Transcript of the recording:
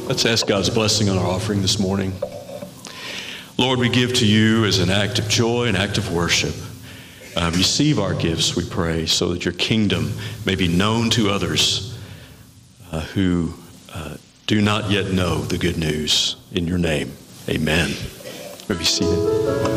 Let's ask God's blessing on our offering this morning. Lord, we give to you as an act of joy, an act of worship. Receive our gifts, we pray, so that your kingdom may be known to others who do not yet know the good news. In your name, amen. You may be seated.